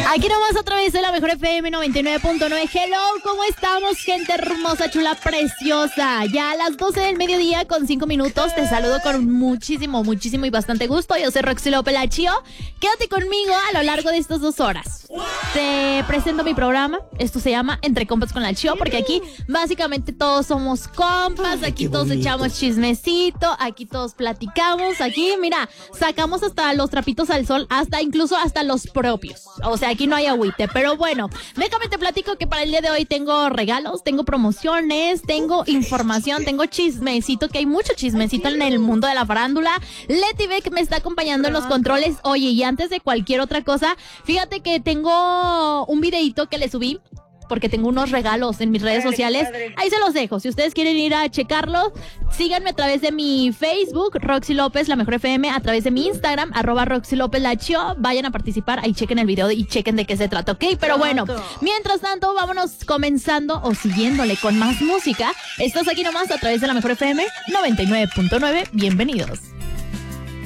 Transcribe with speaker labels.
Speaker 1: Aquí nomás otra vez de la mejor FM 99.9. Hello, ¿cómo estamos, gente hermosa, chula, preciosa? Ya a las 12 del mediodía con 5 minutos. Te saludo con muchísimo y bastante gusto. Yo soy Roxy López La Chío. Quédate conmigo a lo largo de estas 2 horas. Te presento mi programa. Esto se llama Entre Compas con La Chío, porque aquí básicamente todos somos compas. Aquí todos echamos chismecito. Aquí todos platicamos. Aquí, mira, sacamos hasta los trapitos al sol, incluso hasta los propios. O sea, aquí no hay agüite, pero bueno, déjame te platico que para el día de hoy tengo regalos, tengo promociones, tengo información, tengo chismecito, que hay mucho chismecito en el mundo de la farándula. Leti Beck me está acompañando en los controles. Oye, y antes de cualquier otra cosa, fíjate que tengo un videito que le subí, porque tengo unos regalos en mis redes sociales. Ahí se los dejo. Si ustedes quieren ir a checarlos, síganme a través de mi Facebook, Roxy López, La Mejor FM, a través de mi Instagram, @Roxy López La Chío. Vayan a participar, ahí chequen el video y chequen de qué se trata, ¿ok? Pero bueno, mientras tanto, vámonos comenzando o siguiéndole con más música. Estás aquí nomás a través de La Mejor FM 99.9. Bienvenidos.